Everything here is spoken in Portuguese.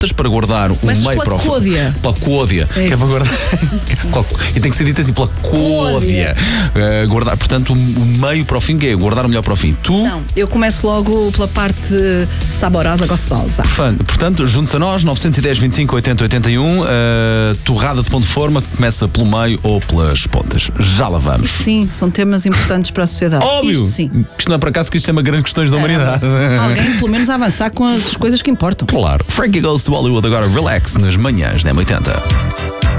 para guardar o Começas meio para o fim. côdea. Pela côdea. Que é para guardar. E tem que ser dito assim, pela côdea. Guardar, portanto, o meio para o fim, que é guardar o melhor para o fim. Tu? Não, eu começo logo pela parte saborosa, gostosa. Portanto, juntos a nós, 910 25 80 81, torrada de pão de forma, que começa pelo meio ou pelas pontas. Já lá vamos. Sim, são temas importantes para a sociedade. Óbvio! Isto sim. Isto não é por acaso que isto chama grandes questões da humanidade. Alguém, pelo menos, a avançar com as coisas que importam. Claro. Frankie Goes to Hollywood agora, relax, nas manhãs da M80.